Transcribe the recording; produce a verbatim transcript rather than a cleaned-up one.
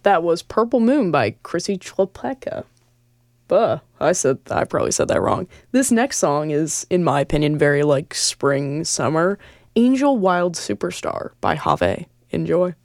That was Purple Moon by Chrissy Chlepeka. Buh, I said, I probably said that wrong. This next song is, in my opinion, very like spring, summer. Angel Wild Superstar by Have. Enjoy.